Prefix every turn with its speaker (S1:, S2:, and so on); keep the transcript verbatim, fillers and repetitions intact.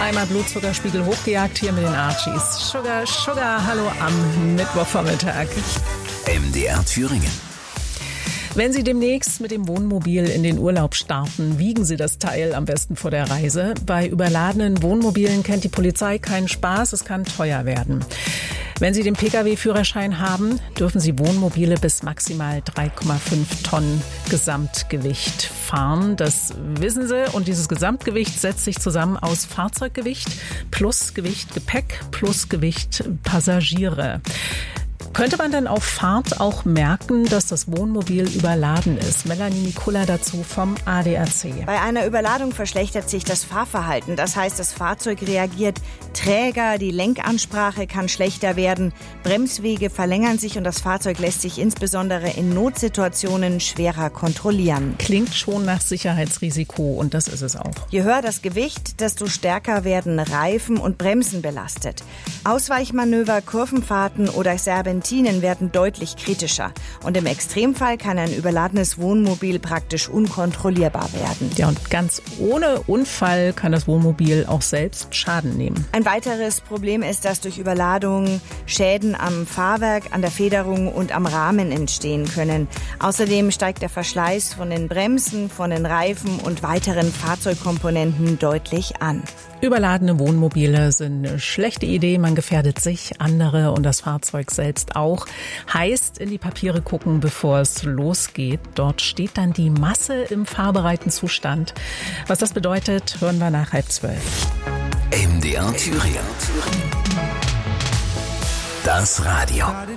S1: Einmal Blutzuckerspiegel hochgejagt hier mit den Archies. Sugar, Sugar, hallo am Mittwochvormittag.
S2: M D R Thüringen.
S1: Wenn Sie demnächst mit dem Wohnmobil in den Urlaub starten, wiegen Sie das Teil am besten vor der Reise. Bei überladenen Wohnmobilen kennt die Polizei keinen Spaß, es kann teuer werden. Wenn Sie den Pkw-Führerschein haben, dürfen Sie Wohnmobile bis maximal drei Komma fünf Tonnen Gesamtgewicht fahren. Das wissen Sie. Und dieses Gesamtgewicht setzt sich zusammen aus Fahrzeuggewicht plus Gewicht Gepäck plus Gewicht Passagiere. Könnte man denn auf Fahrt auch merken, dass das Wohnmobil überladen ist? Melanie Nikola dazu vom A D A C.
S3: Bei einer Überladung verschlechtert sich das Fahrverhalten. Das heißt, das Fahrzeug reagiert träger, die Lenkansprache kann schlechter werden, Bremswege verlängern sich und das Fahrzeug lässt sich insbesondere in Notsituationen schwerer kontrollieren.
S1: Klingt schon nach Sicherheitsrisiko und das ist es auch.
S3: Je höher das Gewicht, desto stärker werden Reifen und Bremsen belastet. Ausweichmanöver, Kurvenfahrten oder Serpentinen werden deutlich kritischer. Und im Extremfall kann ein überladenes Wohnmobil praktisch unkontrollierbar werden.
S1: Ja, und ganz ohne Unfall kann das Wohnmobil auch selbst Schaden nehmen.
S3: Ein weiteres Problem ist, dass durch Überladung Schäden am Fahrwerk, an der Federung und am Rahmen entstehen können. Außerdem steigt der Verschleiß von den Bremsen, von den Reifen und weiteren Fahrzeugkomponenten deutlich an.
S1: Überladene Wohnmobile sind eine schlechte Idee. Man gefährdet sich, andere und das Fahrzeug selbst auch. Heißt, in die Papiere gucken, bevor es losgeht. Dort steht dann die Masse im fahrbereiten Zustand. Was das bedeutet, hören wir nach halb zwölf.
S2: M D R Thüringen. Das Radio.